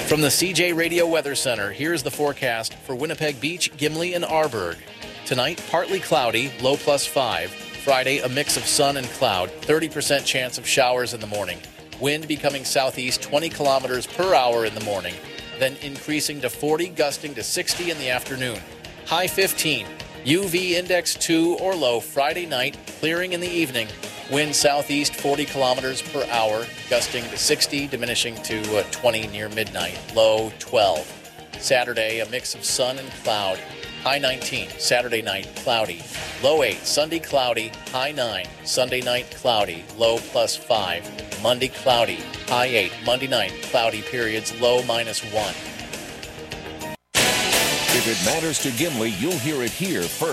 From the CJ Radio Weather Center, here's the forecast for Winnipeg Beach, Gimli, and Arborg. Tonight, partly cloudy, low +5. Friday, a mix of sun and cloud, 30% chance of showers in the morning. Wind becoming southeast 20 kilometers per hour in the morning, then increasing to 40, gusting to 60 in the afternoon. High 15. UV index 2 or low Friday night, clearing in the evening. Wind southeast 40 kilometers per hour, gusting to 60, diminishing to 20 near midnight. Low 12. Saturday, a mix of sun and cloud. High 19. Saturday night, cloudy. Low 8. Sunday, cloudy. High 9. Sunday night, cloudy. Low +5. Monday, cloudy. High 8. Monday night, cloudy periods. Low -1. If it matters to Gimli, you'll hear it here first.